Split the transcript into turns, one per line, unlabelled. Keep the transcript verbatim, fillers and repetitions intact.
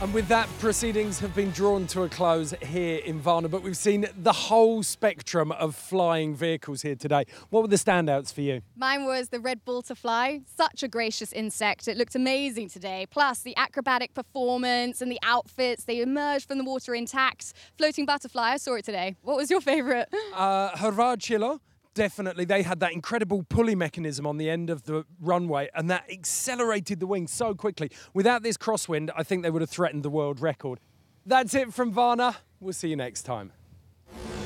And with that, proceedings have been drawn to a close here in Varna, but we've seen the whole spectrum of flying vehicles here today. What were the standouts for you?
Mine was the red butterfly, such a gracious insect. It looked amazing today. Plus the acrobatic performance and the outfits, they emerged from the water intact. Floating butterfly, I saw it today. What was your favourite?
Uh, Hrvatilo. Definitely, they had that incredible pulley mechanism on the end of the runway and that accelerated the wings so quickly. Without this crosswind, I think they would have threatened the world record. That's it from Varna. We'll see you next time.